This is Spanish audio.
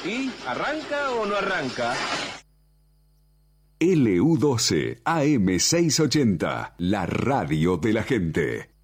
¿Y arranca o no arranca? LU12 AM680, la radio de la gente.